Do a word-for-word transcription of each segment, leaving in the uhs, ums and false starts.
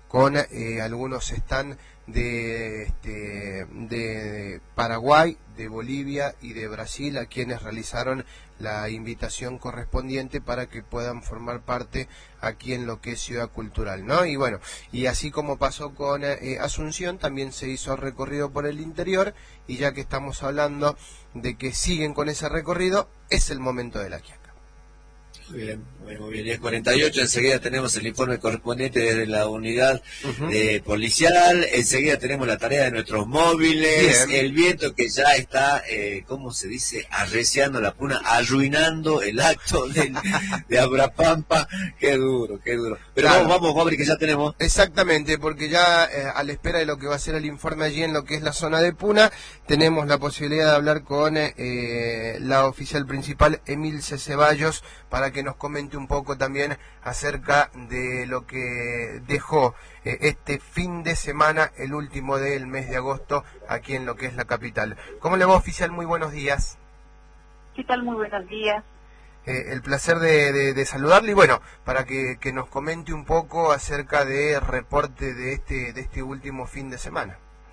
con eh, algunos stands de, este, de Paraguay, de Bolivia y de Brasil, a quienes realizaron la invitación correspondiente para que puedan formar parte aquí en lo que es Ciudad Cultural, ¿no? Y bueno, y así como pasó con eh, Asunción, también se hizo recorrido por el interior, y ya que estamos hablando de que siguen con ese recorrido, es el momento de la quiaca. Muy bien, muy bien, diez cuarenta y ocho, enseguida tenemos el informe correspondiente desde la unidad uh-huh. eh, policial, enseguida tenemos la tarea de nuestros móviles, bien. El viento que ya está, eh, ¿cómo se dice?, arreciando la puna, arruinando el acto de, de Abrapampa, qué duro, qué duro. Pero claro. vamos, vamos, Fabri, que ya tenemos. Exactamente, porque ya eh, a la espera de lo que va a ser el informe allí en lo que es la zona de Puna, tenemos la posibilidad de hablar con eh, la oficial principal, Emilce Ceballos, para que nos comente un poco también acerca de lo que dejó eh, este fin de semana, el último del mes de agosto, aquí en lo que es la capital. ¿Cómo le va, oficial? Muy buenos días. ¿Qué tal? Muy buenos días. Eh, el placer de, de, de saludarle, y bueno, para que, que nos comente un poco acerca del reporte de este, de este último fin de semana.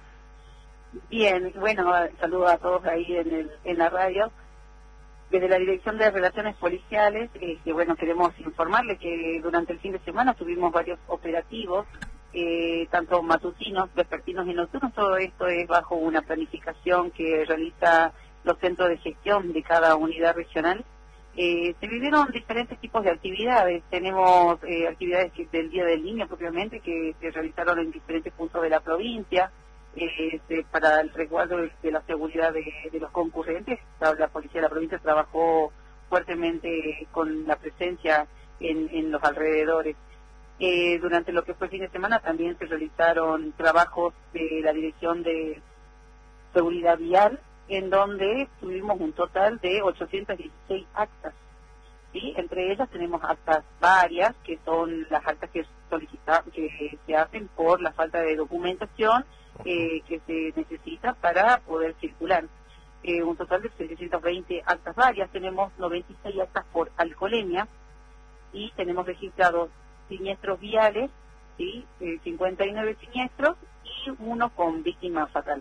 Bien, bueno, saludo a todos ahí en, el, en la radio. Desde la Dirección de Relaciones Policiales, eh, que bueno, queremos informarle que durante el fin de semana tuvimos varios operativos, eh, tanto matutinos, vespertinos y nocturnos. Todo esto es bajo una planificación que realiza los centros de gestión de cada unidad regional. Eh, se vivieron diferentes tipos de actividades. Tenemos eh, actividades que, del Día del Niño propiamente, que se realizaron en diferentes puntos de la provincia. Este, para el resguardo de la seguridad de, de los concurrentes. La policía de la provincia trabajó fuertemente con la presencia en, en los alrededores. Eh, durante lo que fue el fin de semana también se realizaron trabajos de la Dirección de Seguridad Vial, en donde tuvimos un total de ochocientas dieciséis actas. ¿Sí? Entre ellas tenemos actas varias, que son las actas que, solicita, que se hacen por la falta de documentación Eh, que se necesita para poder circular. Eh, un total de setecientas veinte actas varias, tenemos noventa y seis actas por alcoholemia y tenemos registrados siniestros viales, ¿sí? eh, cincuenta y nueve siniestros y uno con víctima fatal.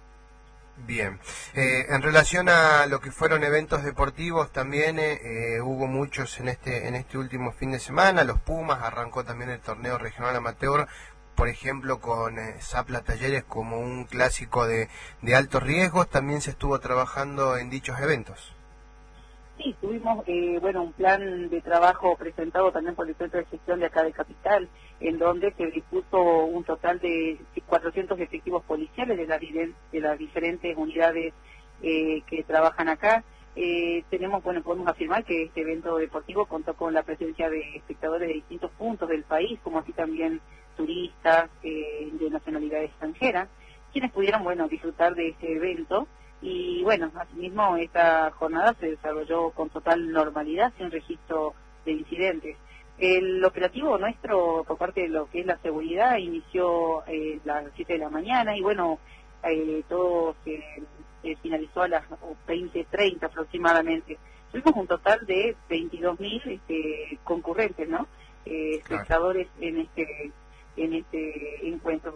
Bien, eh, en relación a lo que fueron eventos deportivos también eh, eh, hubo muchos en este en este último fin de semana. Los Pumas, arrancó también el torneo regional amateur, por ejemplo con eh, Zapla Talleres como un clásico de, de altos riesgos. También se estuvo trabajando en dichos eventos. Sí, tuvimos eh, bueno un plan de trabajo presentado también por el Centro de Gestión de acá de Capital, en donde se dispuso un total de cuatrocientos efectivos policiales de, la, de las diferentes unidades eh, que trabajan acá. Eh, tenemos, bueno, podemos afirmar que este evento deportivo contó con la presencia de espectadores de distintos puntos del país, como así también turistas eh, de nacionalidad extranjera, quienes pudieron, bueno, disfrutar de este evento. Y bueno, asimismo esta jornada se desarrolló con total normalidad, sin registro de incidentes. El operativo nuestro, por parte de lo que es la seguridad, inició eh, a las siete de la mañana y bueno, eh, todo se eh, finalizó a las veinte treinta aproximadamente. Tuvimos un total de veintidós mil este, concurrentes, ¿no? Eh, espectadores en este en este encuentro.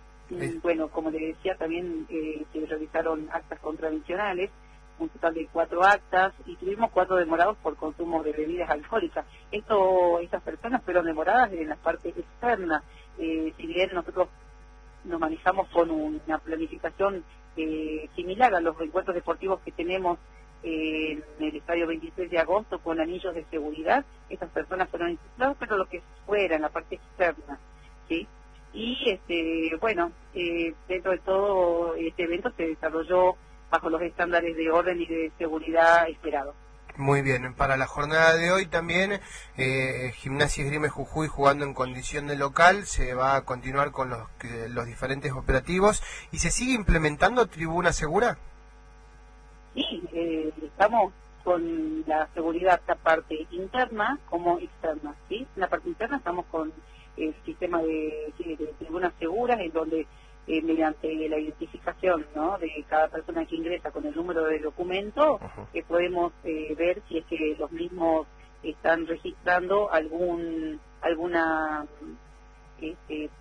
Y, bueno, como le decía, también eh, se realizaron actas contravencionales, un total de cuatro actas, y tuvimos cuatro demorados por consumo de bebidas alcohólicas. Esto, estas personas fueron demoradas en la parte externa. Eh, si bien nosotros nos manejamos con una planificación eh, similar a los encuentros deportivos que tenemos eh, en el estadio veintitrés de agosto con anillos de seguridad, estas personas fueron infiltradas, pero lo que fuera en la parte externa, ¿sí? Y este bueno, eh, dentro de todo este evento se desarrolló bajo los estándares de orden y de seguridad esperados. Muy bien, para la jornada de hoy también eh, Gimnasia Esgrima Jujuy, jugando en condición de local, se va a continuar con los, los diferentes operativos. ¿Y se sigue implementando tribuna segura? Sí, eh, estamos con la seguridad, la parte interna como externa, ¿sí? En la parte interna estamos con el sistema de, de tribunas seguras, en donde eh, mediante la identificación, ¿no?, de cada persona que ingresa con el número de documento, eh, podemos eh, ver si es que los mismos están registrando algún alguna este,